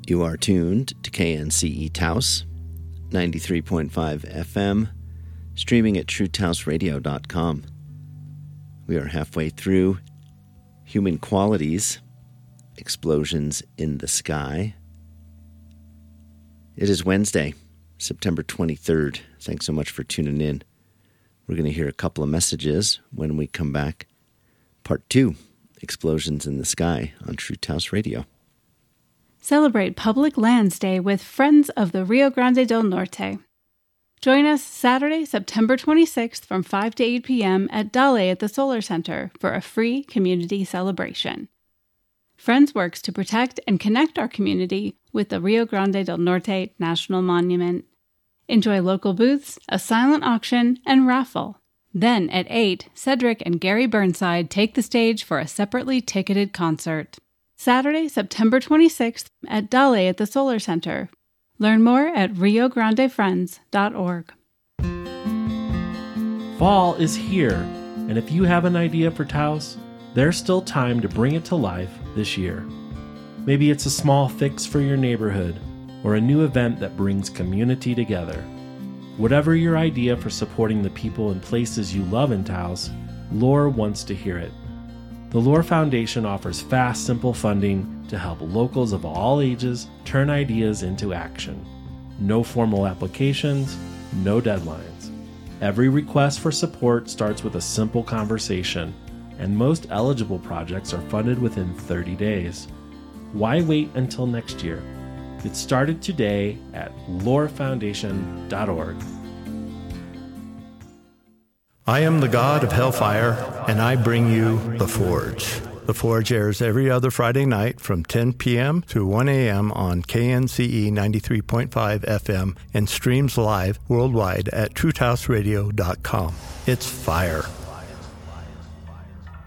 You are tuned to KNCE Taos, 93.5 FM, streaming at TrueTaosRadio.com. We are halfway through Human Qualities, Explosions in the Sky. It is Wednesday, September 23rd. Thanks so much for tuning in. We're going to hear a couple of messages when we come back. Part 2, Explosions in the Sky on True Taos Radio. Celebrate Public Lands Day with Friends of the Rio Grande del Norte. Join us Saturday, September 26th from 5 to 8 p.m. at Dale at the Solar Center for a free community celebration. Friends works to protect and connect our community with the Rio Grande del Norte National Monument. Enjoy local booths, a silent auction, and raffle. Then at 8, Cedric and Gary Burnside take the stage for a separately ticketed concert. Saturday, September 26th at Dale at the Solar Center. Learn more at riograndefriends.org. Fall is here, and if you have an idea for Taos, there's still time to bring it to life this year. Maybe it's a small fix for your neighborhood or a new event that brings community together. Whatever your idea for supporting the people and places you love in Taos, LORE wants to hear it. The LORE Foundation offers fast, simple funding to help locals of all ages turn ideas into action. No formal applications, no deadlines. Every request for support starts with a simple conversation, and most eligible projects are funded within 30 days. Why wait until next year? Get started today at lorefoundation.org. I am the god of Hellfire, and I bring you The Forge. The Forge airs every other Friday night from 10 p.m. to 1 a.m. on KNCE 93.5 FM and streams live worldwide at TrueTaosRadio.com. It's fire.